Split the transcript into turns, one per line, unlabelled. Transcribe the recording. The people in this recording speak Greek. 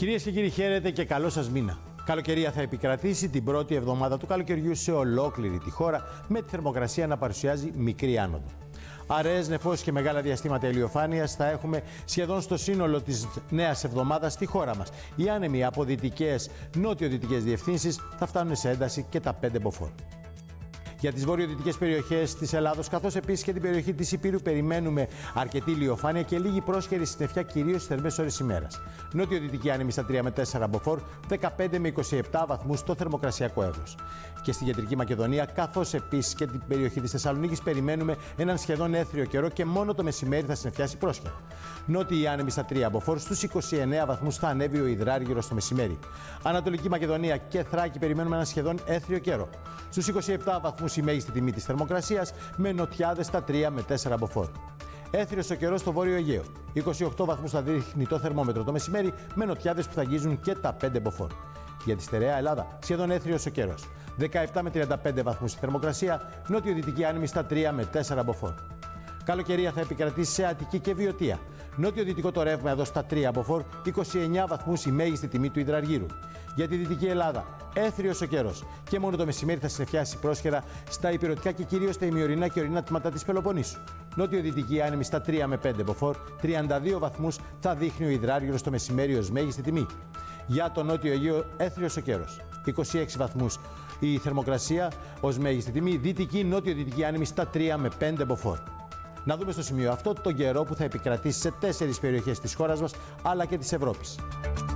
Κυρίες και κύριοι, χαίρετε και καλό σας μήνα. Καλοκαιρία θα επικρατήσει την πρώτη εβδομάδα του καλοκαιριού σε ολόκληρη τη χώρα, με τη θερμοκρασία να παρουσιάζει μικρή άνοδο. Αραιές νεφώσεις και μεγάλα διαστήματα ηλιοφάνειας θα έχουμε σχεδόν στο σύνολο της νέας εβδομάδας στη χώρα μας. Οι άνεμοι από δυτικές, νότιο-δυτικές διευθύνσεις θα φτάνουν σε ένταση και τα 5 μποφόρ. Για τις βορειοδυτικές περιοχές της Ελλάδος, καθώς επίσης και την περιοχή της Ηπείρου, περιμένουμε αρκετή ηλιοφάνεια και λίγη πρόσχερη συννεφιά, κυρίως στις θερμές ώρες ημέρας. Νότιο-δυτική άνεμη στα 3 με 4 μποφόρ, 15 με 27 βαθμούς το θερμοκρασιακό εύρος. Και στη κεντρική Μακεδονία, καθώς επίσης και την περιοχή της Θεσσαλονίκης, περιμένουμε έναν σχεδόν έθριο καιρό και μόνο το μεσημέρι θα συννεφιάσει πρόσχερα. Νότιοι άνεμοι στα 3 μποφόρ, στους 29 βαθμούς θα ανέβει ο υδράργυρος το μεσημέρι. Ανατολική Μακεδονία και Θράκη περιμένουμε έναν σχεδόν έθριο καιρό. Στους 27 βαθμούς η μέγιστη τιμή της θερμοκρασίας, με νοτιάδες στα 3 με 4 μποφόρ. Έθριος ο καιρός στο Βόρειο Αιγαίο. 28 βαθμούς θα δείχνει το θερμόμετρο το μεσημέρι, με νοτιάδες που θα αγγίζουν και τα 5 μποφόρ. Για τη στερεά Ελλάδα, σχεδόν έθριος ο καιρός. 17 με 35 βαθμούς η θερμοκρασία, νότιο-δυτική άνεμη στα 3 με 4 μποφόρ. Καλοκαιρία θα επικρατήσει σε Αττική και Βιωτία. Νότιο-δυτικό το ρεύμα εδώ στα 3 μποφόρ, 29 βαθμούς η μέγιστη τιμή του υδραργύρου. Για τη Δυτική Ελλάδα, έθριος ο καιρός και μόνο το μεσημέρι θα συννεφιάσει πρόσχερα στα ηπειρωτικά και κυρίως στα ημιορεινά και ορεινά τμήματα της Πελοποννήσου. Νότιο-δυτική άνεμη στα 3 με 5 μποφόρ, 32 βαθμούς θα δείχνει ο υδράργυρος το μεσημέρι ως μέγιστη τιμή. Για το Νότιο Αιγαίο, έθριος ο καιρός, 26 βαθμούς η θερμοκρασία ως μέγιστη τιμή. Δυτική, νότιο-δυτική άνεμη στα 3 με 5 μποφόρ. Να δούμε στο σημείο αυτό τον καιρό που θα επικρατήσει σε 4 περιοχές της χώρας μας αλλά και της Ευρώπης.